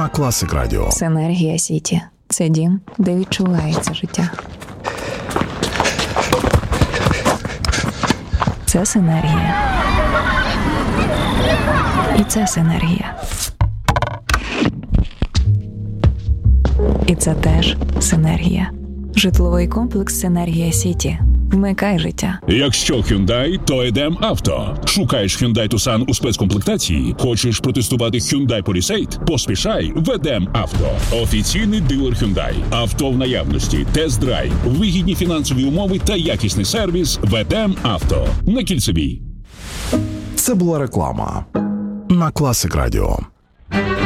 на Класик Радіо. Синергія Сіті. Це дім, де відчувається життя. Це синергія. І це синергія. І це теж синергія. Житловий комплекс «Синергія Сіті». Вмикай життя. Якщо Hyundai, то Едем Авто. Шукаєш Hyundai Tucson у спецкомплектації? Хочеш протестувати Hyundai Palisade? Поспішай в Едем Авто. Офіційний дилер Hyundai. Авто в наявності, тест-драйв, вигідні фінансові умови та якісний сервіс в Едем Авто. На Кільцевій. Це була реклама на Класик Радіо.